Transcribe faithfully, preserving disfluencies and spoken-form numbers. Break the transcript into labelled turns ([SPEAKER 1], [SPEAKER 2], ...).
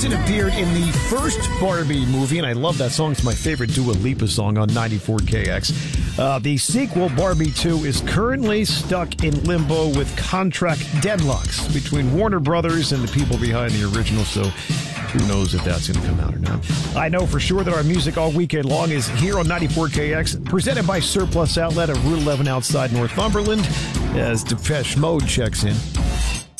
[SPEAKER 1] Jackson appeared in the first Barbie movie, and I love that song. It's my favorite Dua Lipa song on ninety-four K X. Uh, the sequel, Barbie two, is currently stuck in limbo with contract deadlocks between Warner Brothers and the people behind the original, so who knows if that's going to come out or not. I know for sure that our music all weekend long is here on ninety-four K X, presented by Surplus Outlet of Route eleven outside Northumberland, as Depeche Mode checks in.